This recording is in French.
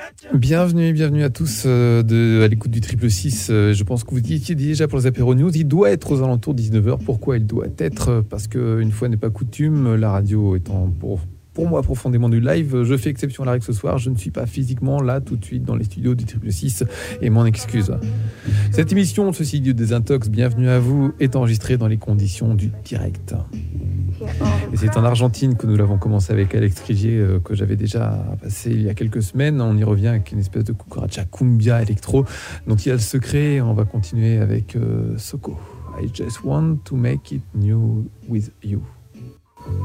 Bienvenue à tous à l'écoute du Triple 6. Je pense que vous y étiez déjà pour les apéros news. Il doit être aux alentours de 19h. Pourquoi il doit être? Parce qu'une fois n'est pas coutume, la radio étant pour moi profondément du live, je fais exception à la règle ce soir. Je ne suis pas physiquement là tout de suite dans les studios du Triple 6 et m'en excuse. Cette émission, ceci dit, Désintox, bienvenue à vous, est enregistrée dans les conditions du direct. Et c'est en Argentine que nous l'avons commencé avec Alex Crigier, que j'avais déjà passé il y a quelques semaines. On y revient avec une espèce de cucaracha cumbia électro dont il y a le secret. On va continuer avec Soko. I just want to make it new with you.